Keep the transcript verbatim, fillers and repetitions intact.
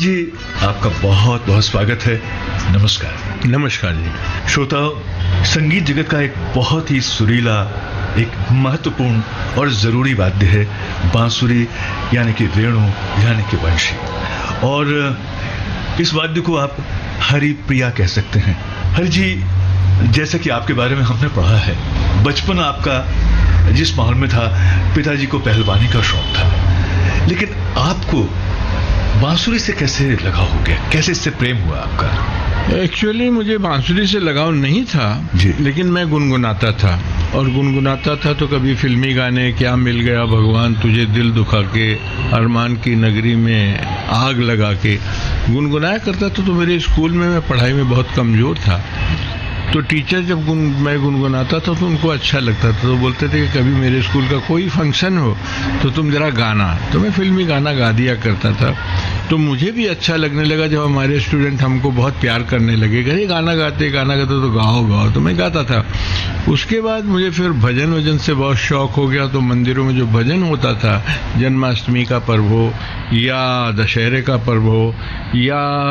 जी, आपका बहुत बहुत स्वागत है। नमस्कार। नमस्कार जी। श्रोताओ, संगीत जगत का एक बहुत ही सुरीला, एक महत्वपूर्ण और जरूरी वाद्य है बांसुरी, यानी कि वेणु, यानी कि वंशी। और इस वाद्य को आप हरि प्रिया कह सकते हैं। हरि जी, जैसे कि आपके बारे में हमने पढ़ा है, बचपन आपका जिस माहौल में था, पिताजी को पहलवानी का शौक था, लेकिन आपको बांसुरी से कैसे लगाव हो गया, कैसे इससे प्रेम हुआ आपका? एक्चुअली मुझे बांसुरी से लगाव नहीं था जी। लेकिन मैं गुनगुनाता था, और गुनगुनाता था तो कभी फिल्मी गाने, क्या मिल गया भगवान तुझे दिल दुखा के, अरमान की नगरी में आग लगा के गुनगुनाया करता था। तो मेरे स्कूल में मैं पढ़ाई में बहुत कमजोर था, तो टीचर जब गुन, मैं गुनगुनाता था तो उनको अच्छा लगता था, तो बोलते थे कि कभी मेरे स्कूल का कोई फंक्शन हो तो तुम जरा गाना। तो मैं फिल्मी गाना गा दिया करता था। तो मुझे भी अच्छा लगने लगा जब हमारे स्टूडेंट हमको बहुत प्यार करने लगे, अरे गाना गाते गाना गाते तो गाओ गाओ, तो मैं गाता था। उसके बाद मुझे फिर भजन वजन से बहुत शौक हो गया। तो मंदिरों में जो भजन होता था, जन्माष्टमी का पर्व हो या दशहरे का पर्व हो या